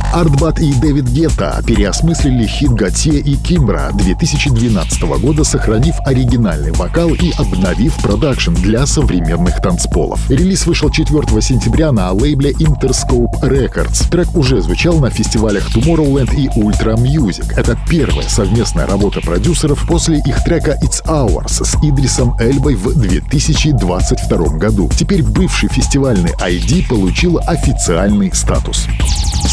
Артбат и Дэвид Гетта переосмыслили хит Готье и Кимбра 2012 года, сохранив оригинальный вокал и обновив продакшн для современных танцполов. Релиз вышел 4 сентября на лейбле Interscope Records. Трек уже звучал на фестивалях Tomorrowland и Ultra Music. Это первая совместная работа продюсеров после их трека It's Ours с Идрисом Эльбой в 2022 году. Теперь бывший фестивальный ID получил официальный статус.